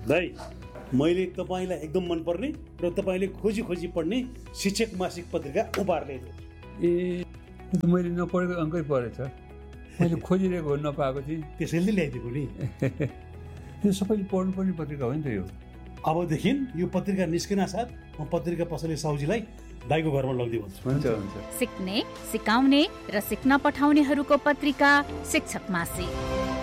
दाइ, मैले तपाईँलाई एकदम मनपर्ने र तपाईँले खोजी खोजी पढ्ने शिक्षक मासिक पत्रिका उपहार ल्याएको। मैले नपढेको अङ्कै परेछ, मैले खोजिरहेको नपाएको थिएँ, त्यसैले ल्याइदिएको नि। यो सबैले पढ्नुपर्ने पत्रिका हो नि त यो। अबदेखि यो पत्रिका निस्किन साथ म पत्रिका पसले साउजीलाई दाइको घरमा लगिदिन्छु। हुन्छ हुन्छ। सिक्ने, सिकाउने र सिक्न पठाउनेहरूको पत्रिका शिक्षक मासिक।